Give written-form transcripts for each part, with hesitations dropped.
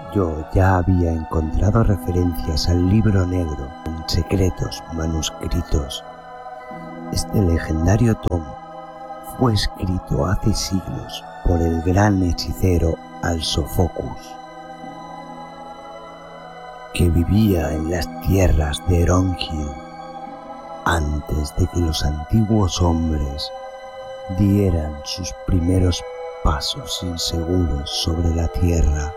Yo ya había encontrado referencias al libro negro en secretos manuscritos. Este legendario tomo fue escrito hace siglos por el gran hechicero Al-Sofocus, que vivía en las tierras de Eronhil antes de que los antiguos hombres dieran sus primeros pasos inseguros sobre la tierra.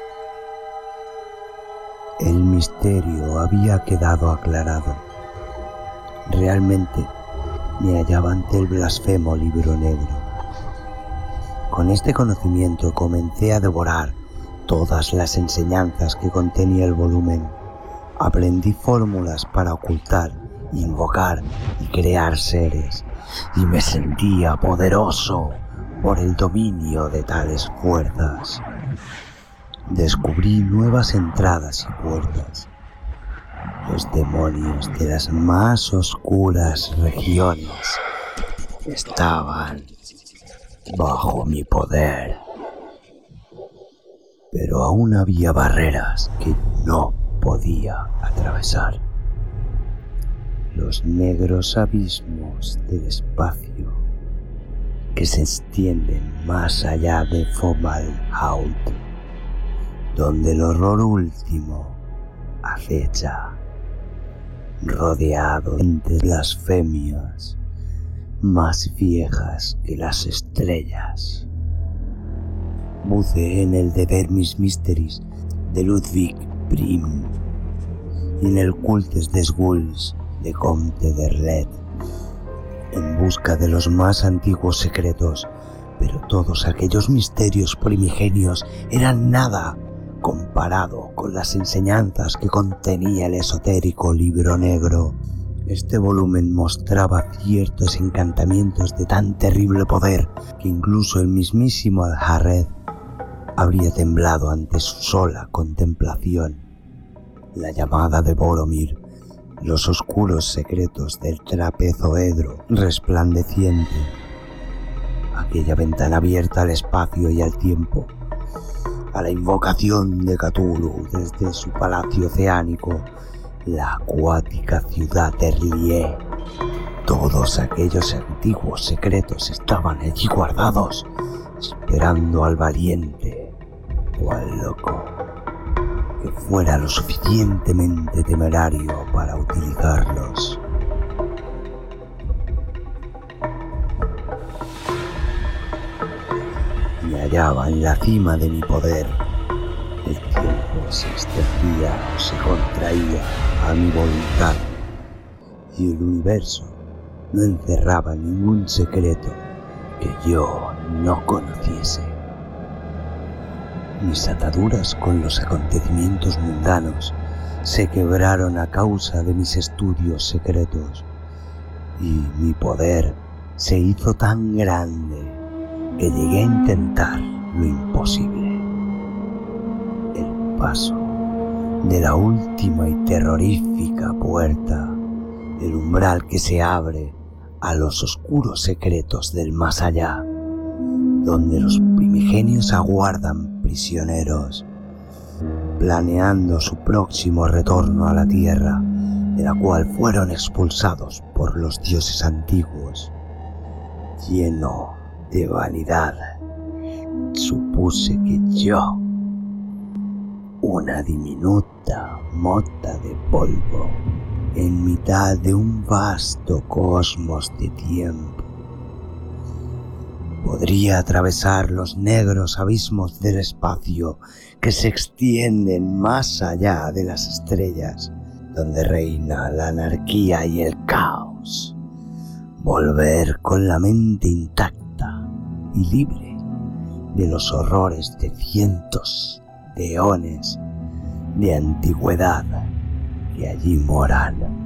El misterio había quedado aclarado. Realmente me hallaba ante el blasfemo libro negro. Con este conocimiento comencé a devorar todas las enseñanzas que contenía el volumen. Aprendí fórmulas para ocultar, invocar y crear seres, y me sentía poderoso por el dominio de tales fuerzas. Descubrí nuevas entradas y puertas. Los demonios de las más oscuras regiones estaban bajo mi poder. Pero aún había barreras que no podía atravesar. Los negros abismos del espacio que se extienden más allá de Fomalhaut, donde el horror último acecha, rodeado de blasfemias más viejas que las estrellas. Buceé en el The Vermis Mysteries de Ludwig Prim y en el Cultes des Ghouls de Comte d'Erlet, en busca de los más antiguos secretos, pero todos aquellos misterios primigenios eran nada comparado con las enseñanzas que contenía el esotérico libro negro. Este volumen mostraba ciertos encantamientos de tan terrible poder que incluso el mismísimo Alharred habría temblado ante su sola contemplación. La llamada de Boromir, los oscuros secretos del trapezoedro resplandeciente, aquella ventana abierta al espacio y al tiempo, a la invocación de Cthulhu desde su palacio oceánico, la acuática ciudad de R'lyeh. Todos aquellos antiguos secretos estaban allí guardados, esperando al valiente o al loco que fuera lo suficientemente temerario para utilizarlos. Me hallaba en la cima de mi poder. El tiempo se extendía o se contraía a mi voluntad, y el universo no encerraba ningún secreto que yo no conociese. Mis ataduras con los acontecimientos mundanos se quebraron a causa de mis estudios secretos, y mi poder se hizo tan grande que llegué a intentar lo imposible. El paso de la última y terrorífica puerta, el umbral que se abre a los oscuros secretos del más allá, donde los primigenios aguardan prisioneros, planeando su próximo retorno a la tierra, de la cual fueron expulsados por los dioses antiguos. Lleno de vanidad, supuse que yo, una diminuta mota de polvo en mitad de un vasto cosmos de tiempo, podría atravesar los negros abismos del espacio que se extienden más allá de las estrellas, donde reina la anarquía y el caos, volver con la mente intacta y libre de los horrores de cientos de eones de antigüedad que allí moran.